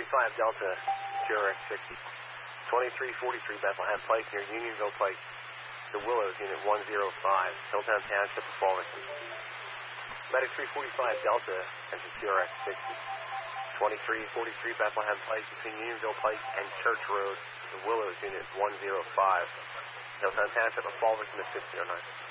Delta, QRX 60. 2343 Bethlehem Pike near Unionville Pike. The Willows, Unit 105, Hilltown Township of Fullerton. Medic 345 Delta, enter QRX 60. 2343 Bethlehem Pike between Unionville Pike and Church Road. The Willows, Unit 105, Hilltown Township of Fullerton, 1509.